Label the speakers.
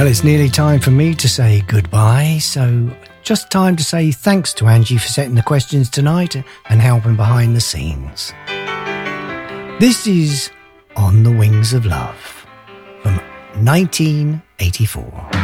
Speaker 1: Well, it's nearly time for me to say goodbye, so just time to say thanks to Angie for setting the questions tonight and helping behind the scenes. This is On the Wings of Love from 1984.